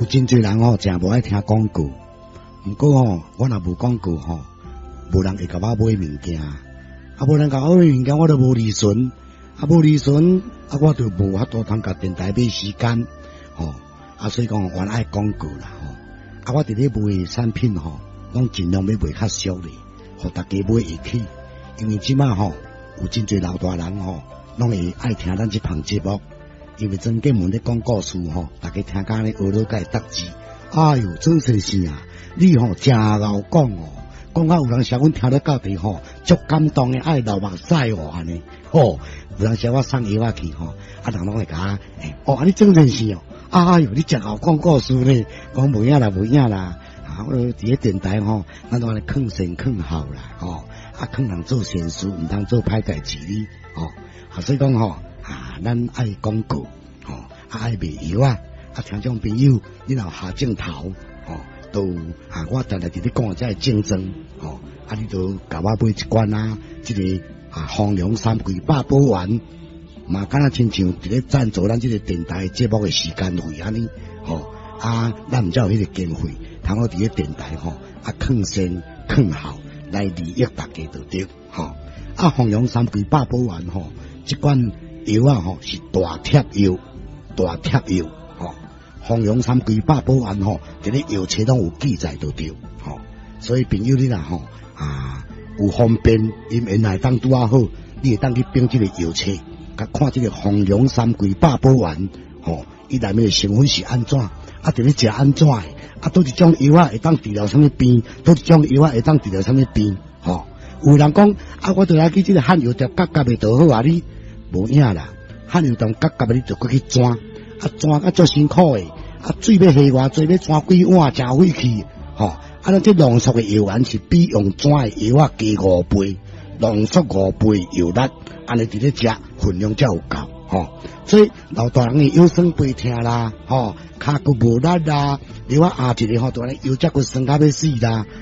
真侪人吼，真无爱听广告。毋过吼，我若无广告吼，无人会甲我买物件。无人甲我买物件，我都无利润。无利润，我就无法度通甲电台买时间。吼，所以讲我爱广告啦。吼，我伫咧卖产品吼，拢尽量要卖较俗咧，互大家买会起。因为即马吼，有真侪老大人吼，拢会爱听咱这项节目。因为曾建文咧讲故事吼，大家听甲咧学到甲会得字。哎哟，真是是啊！你吼真贤讲哦，讲啊有人写阮听得到底吼，足感动诶，爱流目屎哦安尼。吼，有人写我送药去吼，人拢会甲我，安尼真真是哦。哎哟，你真好讲故事咧，讲无影啦，无影啦。我伫咧电台吼，咱都安尼劝善劝好啦，吼，劝人做善事，毋通做歹代志哩，吼。所以讲吼。咱爱广告，吼，爱卖药啊，听众朋友，你若下镜头，吼，都我常常伫咧讲这竞争，吼，你都甲我买一罐啊，这个丰隆3季8宝丸，嘛敢若亲像伫咧赞助咱这个电台节目的时间费安尼，吼，咱毋才有迄个经费，通好伫咧电台吼，劝善劝好来利益大家就对，吼，丰隆3季8宝丸吼，这罐。药啊吼是大贴药，吼，丰隆3季8宝丸吼，伫咧药册拢有记载就对，吼，所以朋友你若吼有方便，因原来当拄啊好，你会当去编这个药册，甲看这个丰隆3季8宝丸，吼，伊内面的成分是安怎，伫咧食安怎的，倒一种药会当治疗什么病，倒一种药会当治疗什么病，吼，有人讲我就来去这个汉药店，甲袂倒好你。无影啦，汉药店夹你就过去钻，钻足辛苦诶，水要下偌济，要钻几碗，真费气，吼，咱这浓缩诶药丸是比用钻诶药加5倍，浓缩5倍药力，安尼伫咧食分量才有够，吼，所以老大人诶腰酸背痛啦，吼，骹骨无力啦，你我一个吼，就安尼腰脊骨酸甲要死啦，